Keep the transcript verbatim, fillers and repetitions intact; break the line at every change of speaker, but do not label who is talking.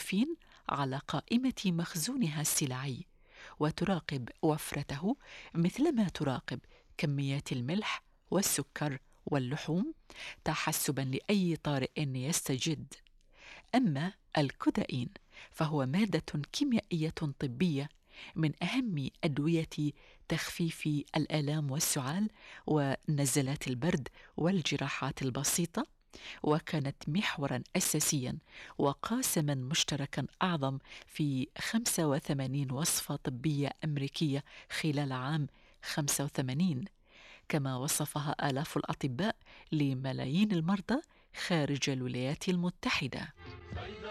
المورفين على قائمة مخزونها السلعي، وتراقب وفرته مثلما تراقب كميات الملح والسكر واللحوم، تحسبا لأي طارئ يستجد. أما الكودايين فهو مادة كيميائية طبية من أهم أدوية تخفيف الآلام والسعال ونزلات البرد والجراحات البسيطة، وكانت محورا أساسيا وقاسما مشتركا أعظم في خمسة وثمانين وصفة طبية أمريكية خلال عام خمسة وثمانين، كما وصفها آلاف الأطباء لملايين المرضى خارج الولايات المتحدة.